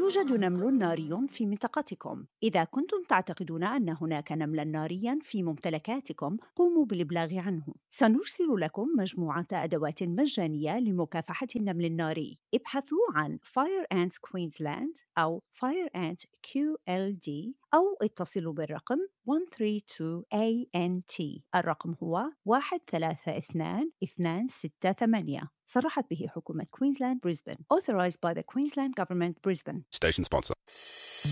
يوجد نمل ناري في منطقتكم. إذا كنتم تعتقدون أن هناك نملاً نارياً في ممتلكاتكم، قوموا بالإبلاغ عنه. سنرسل لكم مجموعة أدوات مجانية لمكافحة النمل الناري. ابحثوا عن Fire Ants Queensland أو Fire Ant QLD أو اتصلوا بالرقم 132ANT. الرقم هو 132268. صرحت به حكومة كوينزلاند بريسبن. Authorized by the Queensland Government Brisbane. Station sponsor.